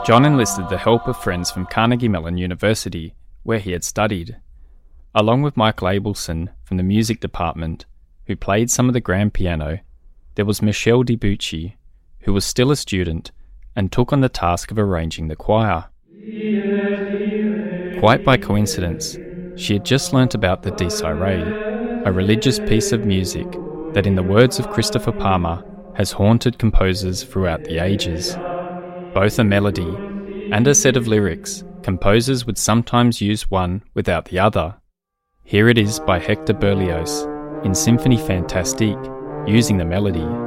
John enlisted the help of friends from Carnegie Mellon University, where he had studied. Along with Michael Abelson from the music department, who played some of the grand piano, there was Michelle DiBucci, who was still a student and took on the task of arranging the choir. Quite by coincidence, she had just learnt about the Dies Irae, a religious piece of music that, in the words of Christopher Palmer, has haunted composers throughout the ages. Both a melody and a set of lyrics, composers would sometimes use one without the other. Here it is by Hector Berlioz in Symphonie Fantastique, using the melody.